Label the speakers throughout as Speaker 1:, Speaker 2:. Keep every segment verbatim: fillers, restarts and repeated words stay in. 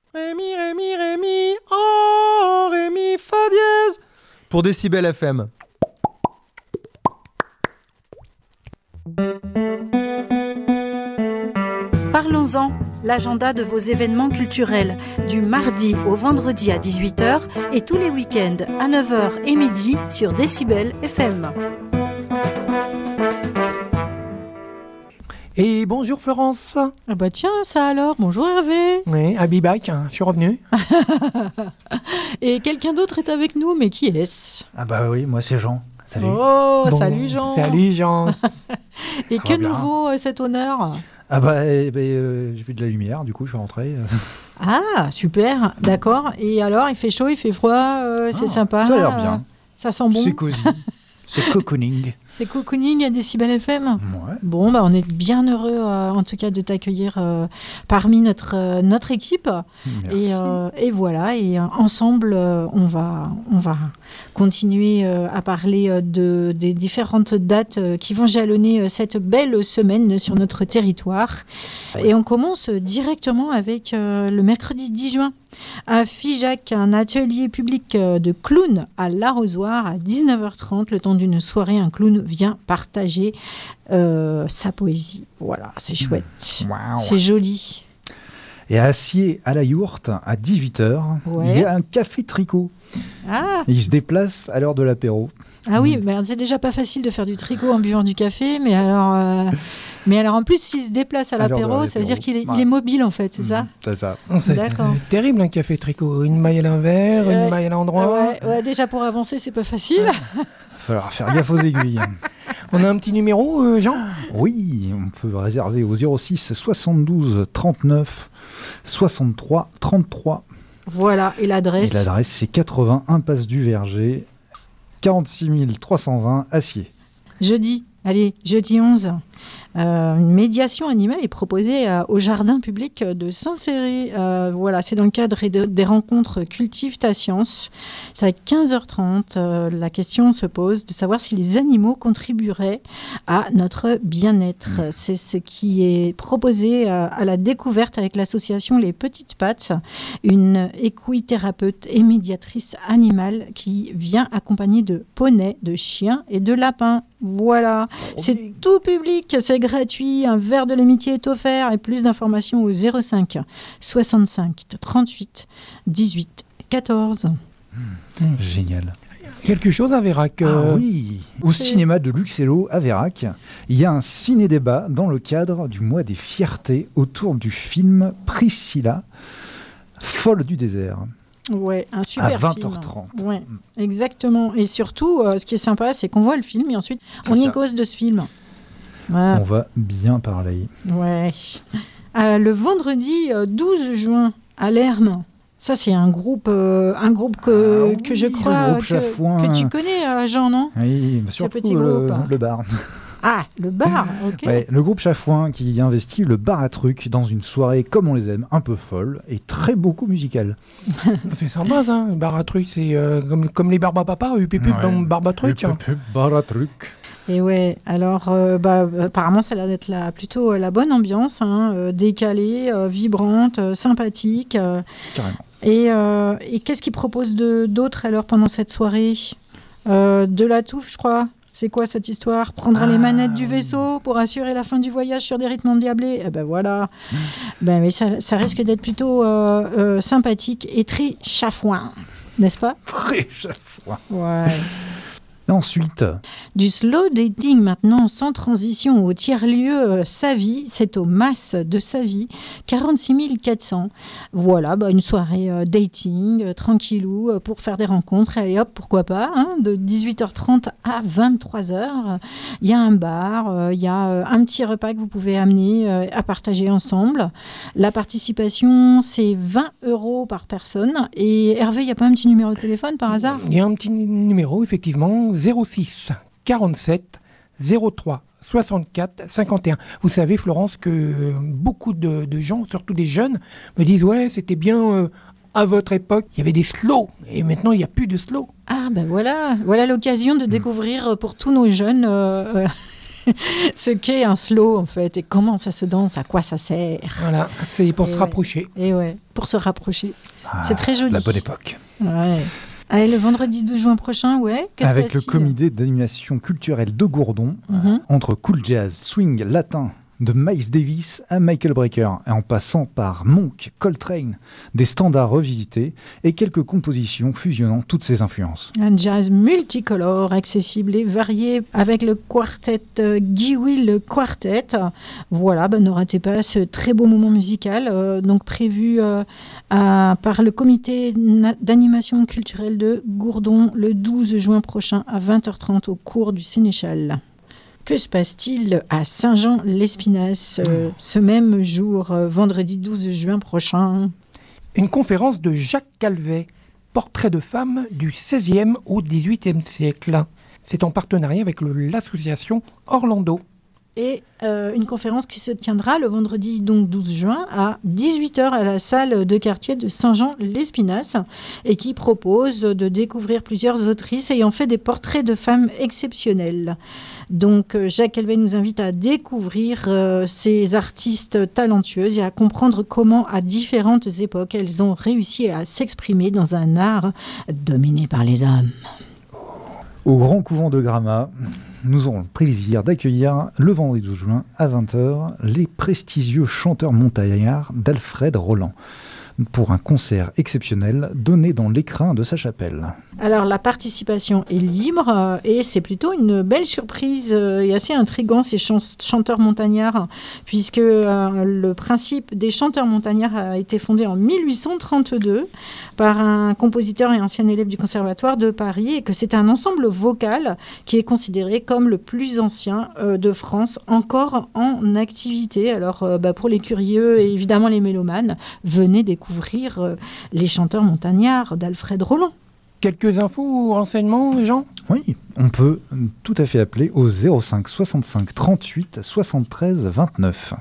Speaker 1: Rémi, Rémi, Rémi, oh, Rémi, fa dièse. Pour Décibel F M.
Speaker 2: Parlons-en, l'agenda de vos événements culturels, du mardi au vendredi à dix-huit heures et tous les week-ends à neuf heures et midi sur Décibel F M.
Speaker 3: Et bonjour Florence.
Speaker 4: Ah bah tiens, ça alors, bonjour Hervé.
Speaker 3: Oui, I'll be back, hein, je suis revenu.
Speaker 4: Et quelqu'un d'autre est avec nous, mais qui est-ce ?
Speaker 5: Ah bah oui, moi c'est Jean. Salut.
Speaker 4: Oh,
Speaker 3: Bon,
Speaker 4: salut Jean.
Speaker 3: Salut Jean.
Speaker 4: Et
Speaker 5: Ça
Speaker 4: que
Speaker 5: va bien.
Speaker 4: nouveau euh, cet honneur ?
Speaker 5: Ah bah eh ben, euh, j'ai vu de la lumière, du coup je suis rentré. euh.
Speaker 4: Ah, super, d'accord. Et alors, il fait chaud, il fait froid, euh, c'est
Speaker 5: Ah,
Speaker 4: sympa.
Speaker 5: Ça a l'air
Speaker 4: euh,
Speaker 5: bien.
Speaker 4: Ça sent bon.
Speaker 5: C'est cosy. C'est cocooning.
Speaker 4: C'est cocooning à Décibel F M.
Speaker 5: Ouais.
Speaker 4: Bon, bah, on est bien heureux, euh, en tout cas, de t'accueillir euh, parmi notre, euh, notre équipe.
Speaker 5: Merci.
Speaker 4: Et, euh, et voilà, et euh, ensemble, euh, on, va, on va continuer euh, à parler euh, de, des différentes dates euh, qui vont jalonner euh, cette belle semaine sur notre territoire. Et on commence directement avec euh, le mercredi dix juin. À Figeac, un atelier public euh, de clown à l'Arrosoir à dix-neuf heures trente. Le temps d'une soirée, un clown vient partager euh, sa poésie. Voilà, c'est chouette.
Speaker 5: Waouh.
Speaker 4: C'est joli.
Speaker 5: Et à Acier, à la Yourte, à dix-huit heures,
Speaker 4: Ouais.
Speaker 5: il y a un café tricot.
Speaker 4: Ah,
Speaker 5: Et il se déplace à l'heure de l'apéro.
Speaker 4: ah oui, mais c'est déjà pas facile de faire du tricot en buvant du café, mais alors, euh, mais alors en plus, s'il se déplace à
Speaker 5: À l'heure de
Speaker 4: l'apéro, ça veut
Speaker 5: l'apéro.
Speaker 4: dire qu'il est, il
Speaker 5: Ouais.
Speaker 4: est mobile en fait, c'est ça
Speaker 5: Mhm, C'est ça.
Speaker 3: C'est,
Speaker 4: D'accord.
Speaker 3: c'est terrible un café tricot. Une maille à l'envers,
Speaker 4: Ouais.
Speaker 3: une maille à l'endroit.
Speaker 4: Ouais, ouais, déjà pour avancer, c'est pas facile.
Speaker 5: Il va falloir faire gaffe aux aiguilles.
Speaker 3: On a un petit numéro, euh, Jean ?
Speaker 5: Oui, on peut réserver au zéro six soixante-douze trente-neuf soixante-trois trente-trois.
Speaker 4: Voilà, et
Speaker 5: Et
Speaker 4: l'adresse.
Speaker 5: l'adresse c'est quatre-vingts impasse du Verger, quarante-six mille trois cent vingt Acier.
Speaker 4: Jeudi, allez, jeudi onze. Euh, une médiation animale est proposée euh, au jardin public de Saint-Céré. Euh, voilà, c'est dans le cadre de- des rencontres Cultive ta science. C'est à quinze heures trente. Euh, la question se pose de savoir si les animaux contribueraient à notre bien-être. C'est ce qui est proposé euh, à la découverte avec l'association Les Petites Pattes, une équithérapeute et médiatrice animale qui vient accompagnée de poneys, de chiens et de lapins. Voilà, c'est tout public, c'est gratuit, un verre de l'amitié est offert et plus d'informations au zéro cinq soixante-cinq trente-huit dix-huit quatorze.
Speaker 5: Génial.
Speaker 3: Quelque chose à Vérac. euh,
Speaker 5: Ah oui, au cinéma de Luxello à Vérac, il y a un ciné-débat dans le cadre du mois des fiertés autour du film Priscilla, folle du désert,
Speaker 4: Ouais, un super
Speaker 5: à vingt
Speaker 4: film.
Speaker 5: heures trente.
Speaker 4: Ouais, exactement. Et surtout, euh, ce qui est sympa, c'est qu'on voit le film et ensuite
Speaker 5: C'est
Speaker 4: on y
Speaker 5: ça.
Speaker 4: cause de ce film. Voilà.
Speaker 5: On va bien parler.
Speaker 4: Ouais. Euh, le vendredi euh, douze juin à Lerme. Ça, c'est un groupe, euh, un groupe que,
Speaker 5: Ah
Speaker 4: que je
Speaker 5: oui,
Speaker 4: crois
Speaker 5: le groupe
Speaker 4: que,
Speaker 5: Chafouin.
Speaker 4: que tu connais, euh, Jean, non ?
Speaker 5: Oui, surtout
Speaker 4: petit
Speaker 5: le,
Speaker 4: groupe.
Speaker 5: le bar.
Speaker 4: Ah, le bar, ok.
Speaker 5: Ouais, le groupe Chafouin qui investit le bar à trucs dans une soirée comme on les aime, un peu folle et très beaucoup musicale.
Speaker 3: C'est sympa ça, un bar à trucs, c'est euh, comme, comme les barbes à papa, U P P,
Speaker 5: Ouais.
Speaker 3: barbe à trucs. hein.
Speaker 5: Bar à trucs.
Speaker 4: Et ouais, alors, euh, bah, apparemment, ça a l'air d'être la, plutôt euh, la bonne ambiance, hein, euh, décalée, euh, vibrante, euh, sympathique. euh,
Speaker 5: Carrément.
Speaker 4: et euh, et qu'est-ce qu'ils proposent de, d'autre alors pendant cette soirée ? Euh, De la touffe, je crois. C'est quoi cette histoire ? Prendre les
Speaker 5: Ah,
Speaker 4: manettes du
Speaker 5: oui.
Speaker 4: vaisseau pour assurer la fin du voyage sur des rythmes endiablés. Eh ben voilà. Ben, mais ça, ça risque d'être plutôt euh, euh, sympathique et très chafouin, n'est-ce pas ?
Speaker 5: Très Chafouin.
Speaker 4: Ouais.
Speaker 5: Ensuite,
Speaker 4: Du slow dating maintenant, sans transition, au tiers-lieu euh, Savy, c'est au Mas de Savy, quarante-six mille quatre cents. Voilà, bah, une soirée euh, dating, euh, tranquillou, euh, pour faire des rencontres. Allez hop, pourquoi pas, hein, de dix-huit heures trente à vingt-trois heures. Il y a un bar, euh, il y a euh, un petit repas que vous pouvez amener euh, à partager ensemble. La participation, c'est vingt euros par personne. Et Hervé, il n'y a pas un petit numéro de téléphone par hasard ?
Speaker 3: Il y a un petit numéro, effectivement, zéro six quarante-sept zéro trois soixante-quatre cinquante et un. Vous savez, Florence, que beaucoup de, de gens, surtout des jeunes, me disent « Ouais, c'était bien euh, à votre époque, il y avait des slows, et maintenant, il n'y a plus de slow.
Speaker 4: Ah ben voilà, voilà l'occasion de découvrir euh, pour tous nos jeunes euh, euh, ce qu'est un slow en fait et comment ça se danse, à quoi ça sert.
Speaker 3: Voilà, c'est pour
Speaker 4: Et
Speaker 3: se
Speaker 4: ouais.
Speaker 3: rapprocher.
Speaker 4: Et ouais, pour se rapprocher.
Speaker 5: Ah,
Speaker 4: C'est très joli.
Speaker 5: La bonne époque.
Speaker 4: Ouais. Allez, le vendredi douze juin prochain, ouais. que se
Speaker 5: Avec le
Speaker 4: passe-t-il
Speaker 5: comité d'animation culturelle de Gourdon,
Speaker 4: Mhm.
Speaker 5: entre cool jazz, swing, latin, de Miles Davis à Michael Brecker, et en passant par Monk, Coltrane, des standards revisités et quelques compositions fusionnant toutes ces influences.
Speaker 4: Un jazz multicolore, accessible et varié avec le quartet euh, Guy Will Quartet. Voilà, ben, ne ratez pas ce très beau moment musical, euh, donc prévu euh, à- par le comité na- d'animation culturelle de Gourdon le douze juin prochain à vingt heures trente au cours du Sénéchal. Que se passe-t-il à Saint-Jean-l'Espinasse euh, ce même jour, euh, vendredi douze juin prochain?
Speaker 3: Une conférence de Jacques Calvet, portrait de femme du seizième au dix-huitième siècle. C'est en partenariat avec le- l'association Orlando.
Speaker 4: Et euh, une conférence qui se tiendra le vendredi donc douze juin à dix-huit heures à la salle de quartier de Saint-Jean-l'Espinasse et qui propose de découvrir plusieurs autrices ayant fait des portraits de femmes exceptionnelles. Donc euh, Jacques Calvet nous invite à découvrir euh, ces artistes talentueuses et à comprendre comment à différentes époques elles ont réussi à s'exprimer dans un art dominé par les hommes.
Speaker 5: Au Grand Couvent de Gramma, nous aurons le plaisir d'accueillir le vendredi douze juin à vingt heures les prestigieux chanteurs montagnards d'Alfred Roland pour un concert exceptionnel donné dans l'écrin de sa chapelle.
Speaker 4: Alors la participation est libre euh, et c'est plutôt une belle surprise euh, et assez intriguant ces chan- chanteurs montagnards puisque euh, le principe des chanteurs montagnards a été fondé en mille huit cent trente-deux par un compositeur et ancien élève du Conservatoire de Paris et que c'est un ensemble vocal qui est considéré comme le plus ancien euh, de France encore en activité. Alors euh, bah, pour les curieux et évidemment les mélomanes, venez découvrir euh, les chanteurs montagnards d'Alfred Roland.
Speaker 3: Quelques infos ou renseignements, Jean?
Speaker 5: Oui, on peut tout à fait appeler au zéro cinq soixante-cinq trente-huit soixante-treize vingt-neuf.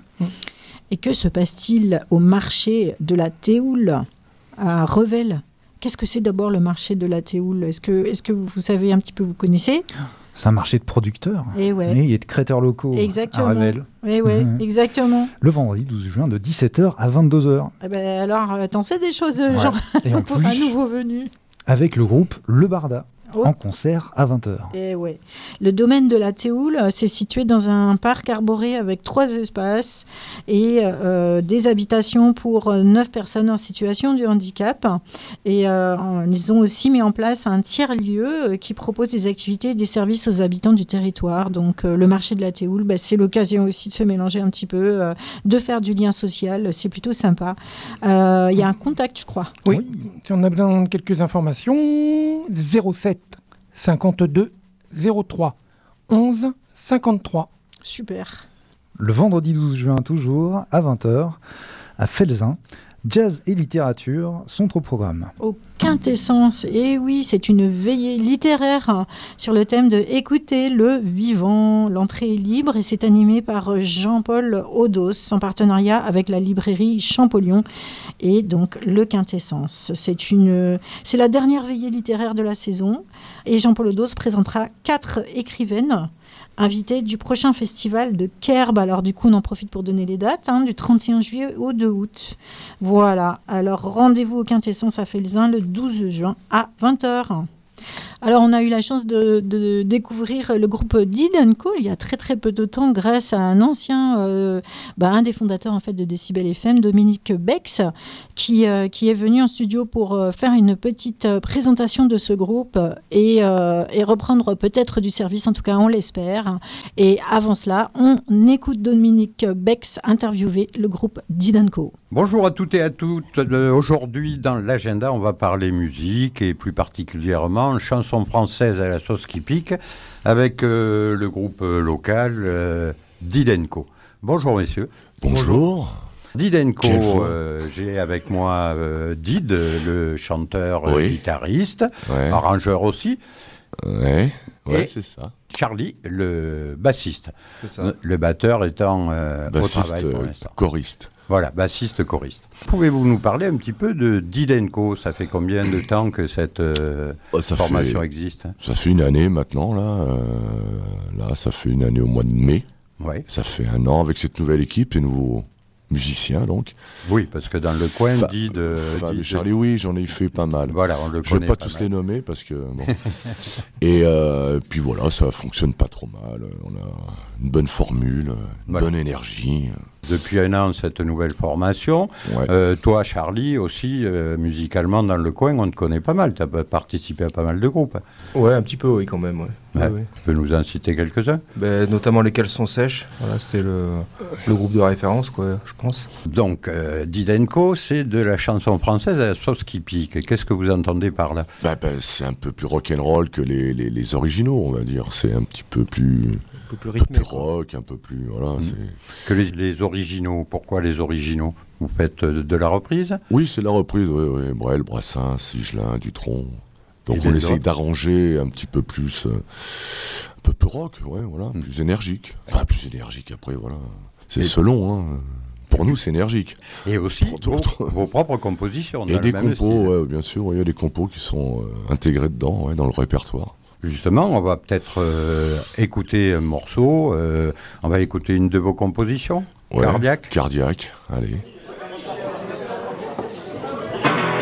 Speaker 4: Et que se passe-t-il au marché de la Théoule à Revel? Qu'est-ce que c'est d'abord le marché de la Théoule? Est-ce que, est-ce que vous savez un petit peu, vous connaissez?
Speaker 5: C'est un marché de producteurs
Speaker 4: Eh ouais.
Speaker 5: et de créateurs locaux
Speaker 4: Exactement.
Speaker 5: à Revel.
Speaker 4: Oui, oui,
Speaker 5: Mhm.
Speaker 4: exactement.
Speaker 5: Le vendredi douze juin de dix-sept heures à vingt-deux heures.
Speaker 4: Eh ben, alors, euh, t'en sais des choses,
Speaker 5: Ouais.
Speaker 4: Jean,
Speaker 5: Et en
Speaker 4: pour
Speaker 5: plus,
Speaker 4: un nouveau venu.
Speaker 5: avec le groupe Le Barda,
Speaker 4: Oh.
Speaker 5: en concert à vingt heures.
Speaker 4: Et ouais. Le domaine de la Théoule, euh, c'est situé dans un parc arboré avec trois espaces et euh, des habitations pour euh, neuf personnes en situation de handicap. Et euh, en- ils ont aussi mis en place un tiers-lieu euh, qui propose des activités et des services aux habitants du territoire. Donc euh, le marché de la Théoule, bah, c'est l'occasion aussi de se mélanger un petit peu, euh, de faire du lien social. C'est plutôt sympa. Euh, Il y a un contact, je crois.
Speaker 3: Oui. Si on a besoin de quelques informations, zéro sept cinquante-deux zéro trois onze cinquante-trois.
Speaker 4: Super.
Speaker 5: Le vendredi douze juin toujours, à vingt heures, à Felzin, jazz et littérature sont au programme.
Speaker 4: Au Quintessence, et oui, c'est une veillée littéraire hein, sur le thème de écouter le vivant. L'entrée est libre et c'est animé par Jean-Paul Audos en partenariat avec la librairie Champollion et donc le Quintessence. C'est une, c'est la dernière veillée littéraire de la saison et Jean-Paul Audos présentera quatre écrivaines invité du prochain festival de Kerb. Alors du coup, on en profite pour donner les dates, hein, du trente et un juillet au deux août. Voilà, alors rendez-vous au Quintessence à Felzin le douze juin à vingt heures. Alors, on a eu la chance de, de découvrir le groupe Did and Co il y a très très peu de temps grâce à un ancien, euh, bah, un des fondateurs en fait de Décibel F M, Dominique Bex, qui, euh, qui est venu en studio pour euh, faire une petite euh, présentation de ce groupe et, euh, et reprendre peut-être du service, en tout cas on l'espère. Et avant cela, on écoute Dominique Bex interviewer le groupe Did and Co.
Speaker 6: Bonjour à toutes et à toutes. Euh, Aujourd'hui, dans l'agenda, on va parler musique et plus particulièrement chanson française à la sauce qui pique avec euh, le groupe euh, local euh, Did and Co. Bonjour messieurs.
Speaker 7: Bonjour.
Speaker 6: Did and Co,
Speaker 7: Quelle voix.
Speaker 6: euh, j'ai avec moi euh, Did, le chanteur, euh,
Speaker 7: Oui.
Speaker 6: guitariste,
Speaker 7: Ouais,
Speaker 6: arrangeur aussi,
Speaker 7: ouais, ouais
Speaker 6: Et-
Speaker 7: c'est ça.
Speaker 6: Charlie, le bassiste.
Speaker 8: C'est ça.
Speaker 6: Le batteur étant euh, au
Speaker 7: Bassiste,
Speaker 6: travail pour
Speaker 7: euh,
Speaker 6: l'instant.
Speaker 7: choriste.
Speaker 6: Voilà, bassiste choriste. Pouvez-vous nous parler un petit peu de Didenco? Ça fait combien de temps que cette euh,
Speaker 7: Oh, ça
Speaker 6: formation
Speaker 7: fait-
Speaker 6: existe?
Speaker 7: Ça fait une année maintenant, là. euh, là, ça fait une année au mois de mai.
Speaker 6: Oui.
Speaker 7: Ça fait un an avec cette nouvelle équipe, ces nouveaux musiciens, donc.
Speaker 6: Oui, parce que dans le coin,
Speaker 7: Fa-
Speaker 6: dit de...
Speaker 7: Fab
Speaker 6: dit
Speaker 7: et
Speaker 6: de-
Speaker 7: Charlie, oui, j'en ai fait pas mal.
Speaker 6: Voilà, on le
Speaker 7: Je vais
Speaker 6: connaît
Speaker 7: pas
Speaker 6: pas
Speaker 7: tous
Speaker 6: mal.
Speaker 7: les nommer parce que bon. Et euh, puis voilà, ça fonctionne pas trop mal. On a une bonne formule, une
Speaker 6: Ouais.
Speaker 7: bonne énergie.
Speaker 6: Depuis un an, cette nouvelle formation.
Speaker 7: Ouais.
Speaker 6: Euh, toi, Charlie, aussi, euh, musicalement, dans le coin, on te connaît pas mal. Tu as participé à pas mal de groupes.
Speaker 8: Ouais, un petit peu, oui, quand même. Ouais.
Speaker 6: Ouais.
Speaker 8: Ouais, ouais.
Speaker 6: Tu peux nous en citer quelques-uns?
Speaker 8: Ben, notamment les caleçons sèches. Voilà, c'était le, le groupe de référence, quoi, je pense.
Speaker 6: Donc, euh, Didenco, c'est de la chanson française à la sauce qui pique. Qu'est-ce que vous entendez par là?
Speaker 7: Bah, bah, c'est un peu plus rock'n'roll que les, les, les originaux, on va dire. C'est un petit peu plus,
Speaker 8: Un peu plus
Speaker 7: un peu
Speaker 8: rythmé.
Speaker 7: plus
Speaker 8: quoi.
Speaker 7: rock, un peu plus. Voilà,
Speaker 6: Mm.
Speaker 7: c'est...
Speaker 6: Que les, les originaux. Pourquoi les originaux? Vous faites euh, de la reprise?
Speaker 7: Oui, c'est la reprise, oui, oui. Brel, Brassens, Sigelin, Dutronc. Donc
Speaker 6: Et
Speaker 7: on
Speaker 6: les
Speaker 7: essaye
Speaker 6: autres
Speaker 7: d'arranger un petit peu plus, euh, un peu plus rock, ouais, voilà,
Speaker 6: Mm.
Speaker 7: plus énergique. Enfin, plus énergique après, voilà. C'est
Speaker 6: Et-
Speaker 7: selon, hein. Pour nous, c'est énergique.
Speaker 6: Et aussi
Speaker 7: Pour
Speaker 6: vos,
Speaker 7: d'autres.
Speaker 6: vos propres compositions.
Speaker 7: Et
Speaker 6: dans
Speaker 7: des
Speaker 6: le même
Speaker 7: compos,
Speaker 6: style.
Speaker 7: ouais, bien sûr, il y a des compos qui sont euh, intégrés dedans, ouais, dans le répertoire.
Speaker 6: Justement, on va peut-être euh, écouter un morceau. euh, on va écouter une de vos compositions.
Speaker 7: Ouais.
Speaker 6: Cardiaque.
Speaker 7: Cardiaque, allez.